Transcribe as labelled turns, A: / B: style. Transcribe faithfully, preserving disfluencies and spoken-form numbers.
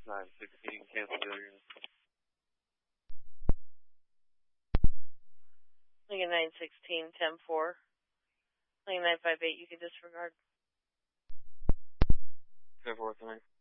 A: nine sixteen, cancel failure.
B: Lincoln nine sixteen, ten four. Lincoln nine five eight, you can disregard.
A: ten four, three.